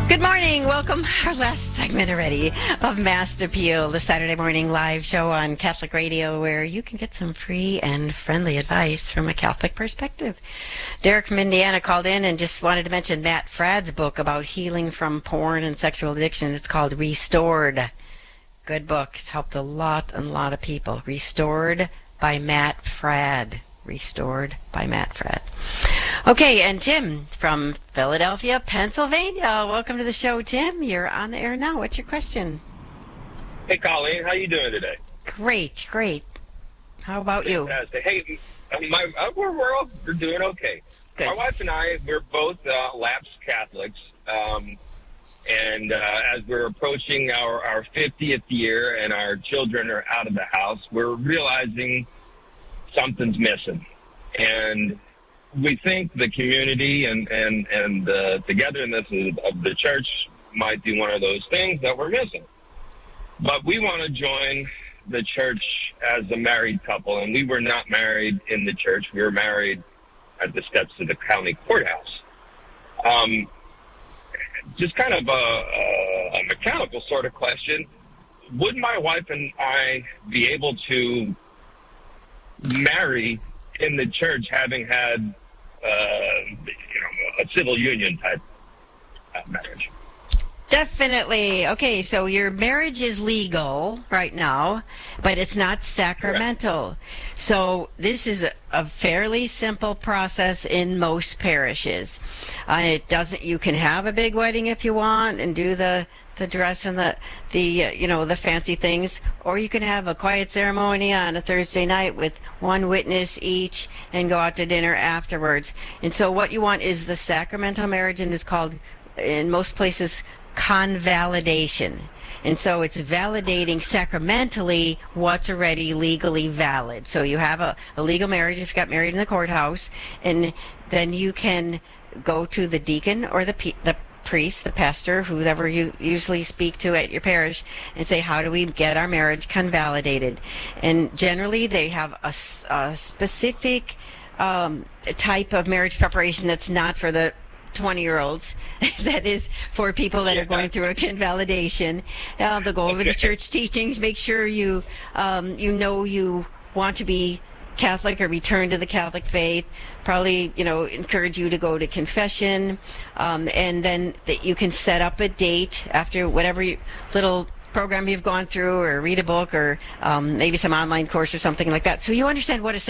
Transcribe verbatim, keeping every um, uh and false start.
Good morning. Welcome. Our last segment already of Mass Appeal, the Saturday morning live show on Catholic Radio where you can get some free and friendly advice from a Catholic perspective. Derek from Indiana called in and just wanted to mention Matt Fradd's book about healing from porn and sexual addiction. It's called Restored. Good book. It's helped a lot and a lot of people. Restored by Matt Fradd. Restored by Matt Fradd. Okay, and Tim from Philadelphia, Pennsylvania. Welcome to the show, Tim. You're on the air now. What's your question? Hey, Colleen. How you doing today? Great, great. How about you? Fantastic. Hey, my, uh, we're, we're, all, we're doing okay. Good. My wife and I, we're both uh, lapsed Catholics. Um, and uh, as we're approaching our, our fiftieth year and our children are out of the house, we're realizing something's missing. And we think the community and, and, and the togetherness of the church might be one of those things that we're missing. But we want to join the church as a married couple, and we were not married in the church. We were married at the steps of the county courthouse. Um, just kind of a, a, a mechanical sort of question. Would my wife and I be able to marry in the church, having had uh, you know, a civil union type uh, marriage? Definitely. Okay, so your marriage is legal right now, but it's not sacramental. Correct. So this is a, a fairly simple process in most parishes. Uh, it doesn't. You can have a big wedding if you want and do the the dress and the the uh, you know the fancy things, or you can have a quiet ceremony on a Thursday night with one witness each and go out to dinner afterwards. And so what you want is the sacramental marriage, and it's called in most places convalidation. And so it's validating sacramentally what's already legally valid. So you have a, a legal marriage if you got married in the courthouse, and then you can go to the deacon or the pe- the priest, the pastor, whoever you usually speak to at your parish, and say, how do we get our marriage convalidated? And generally they have a, a specific um, type of marriage preparation that's not for the twenty-year-olds. That is for people that yeah. are going through a convalidation. Uh, they'll go over the church teachings, make sure you um, you know you want to be Catholic or return to the Catholic faith, probably, you know, encourage you to go to confession, um, and then that you can set up a date after whatever you, little program you've gone through, or read a book, or um, maybe some online course or something like that. So you understand what a